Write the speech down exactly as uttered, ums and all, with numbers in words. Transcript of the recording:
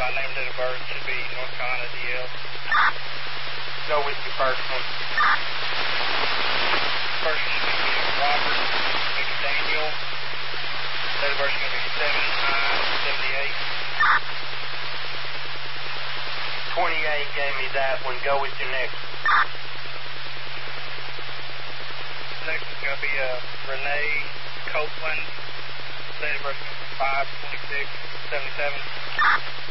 name, date of birth should be North Carolina D L. Go with your first one. First one should be Robert McDaniel. Date of birth is going to be seven nine seventy-eight. twenty-eight gave me that one. Go with your next. Next is going to be uh, Renee Copeland. Date of birth is five twenty-six seventy-seven.